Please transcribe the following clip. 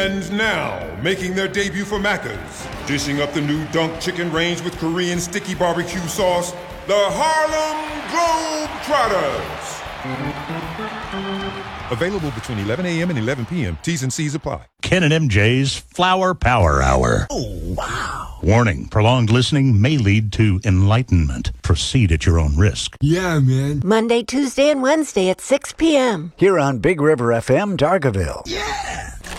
And now, making their debut for Macca's, dishing up the new Dunk Chicken range with Korean sticky barbecue sauce, the Harlem Globetrotters. Available between 11 a.m. and 11 p.m. T's and C's apply. Ken and MJ's Flower Power Hour. Oh, wow. Warning, prolonged listening may lead to enlightenment. Proceed at your own risk. Yeah, man. Monday, Tuesday, and Wednesday at 6 p.m. Here on Big River FM, Dargaville. Yeah.